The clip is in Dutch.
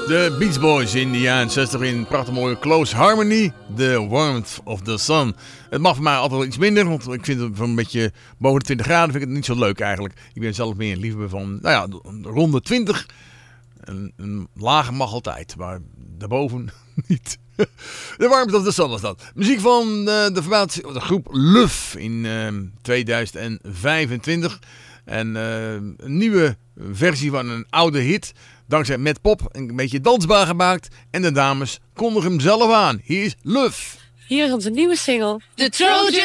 De Beach Boys in de jaren 60 in prachtig mooie Close Harmony, The Warmth of the Sun. Het mag voor mij altijd wel iets minder, want ik vind het van een beetje boven de 20 graden vind ik het niet zo leuk eigenlijk. Ik ben zelf meer een liefhebber van, rond de 20. Een lage mag altijd, maar daarboven niet. The Warmth of the Sun was dat. Muziek van de groep Luf in 2025. En een nieuwe versie van een oude hit. Dankzij Matt Pop een beetje dansbaar gemaakt. En de dames kondigen hem zelf aan. Hier is Luf. Hier is onze nieuwe single. The Trojan